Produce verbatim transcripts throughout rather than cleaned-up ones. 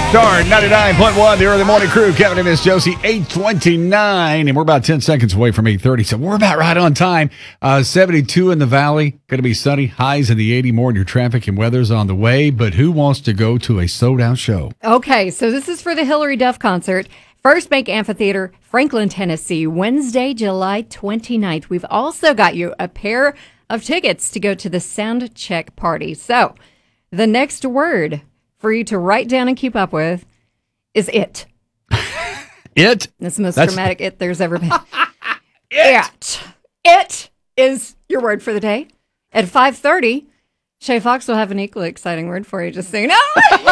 Star ninety-nine point one, the early morning crew. Kevin and Miss Josie, eight twenty-nine, and we're about ten seconds away from eight thirty, so we're about right on time. Uh, seventy-two in the valley, going to be sunny, highs in the eighty, more in your traffic and weather's on the way, but who wants to go to a sold-out show? Okay, so this is for the Hillary Duff concert. First Bank Amphitheater, Franklin, Tennessee, Wednesday, July twenty-ninth. We've also got you a pair of tickets to go to the sound check party. So, the next word for you to write down and keep up with is it. It? That's the most That's... dramatic it there's ever been. it. It. It is your word for the day. At five thirty, Shay Fox will have an equally exciting word for you, just so you know.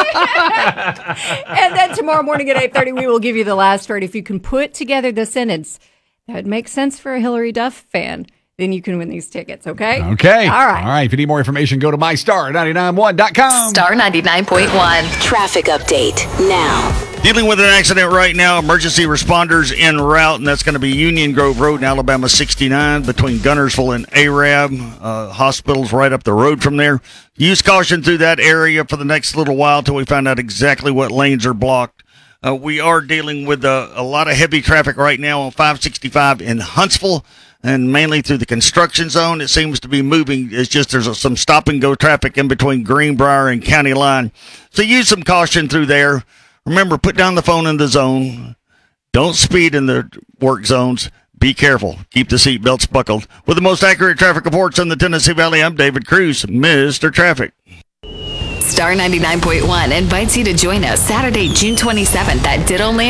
And then tomorrow morning at eight thirty, we will give you the last word. If you can put together the sentence that would make sense for a Hillary Duff fan, then you can win these tickets, okay? Okay. All right. All right. If you need more information, go to my star nine nine one dot com. Star ninety-nine point one. Traffic update now. Dealing with an accident right now. Emergency responders en route, and that's going to be Union Grove Road in Alabama sixty-nine between Gunnersville and Arab. Uh, hospitals right up the road from there. Use caution through that area for the next little while till we find out exactly what lanes are blocked. Uh, we are dealing with a, a lot of heavy traffic right now on five sixty-five in Huntsville, and mainly through the construction zone. It seems to be moving. It's just there's a, some stop-and-go traffic in between Greenbrier and County Line. So use some caution through there. Remember, put down the phone in the zone. Don't speed in the work zones. Be careful. Keep the seatbelts buckled. With the most accurate traffic reports in the Tennessee Valley, I'm David Cruz, Mister Traffic. Star ninety-nine point one invites you to join us Saturday, June twenty-seventh at Diddleland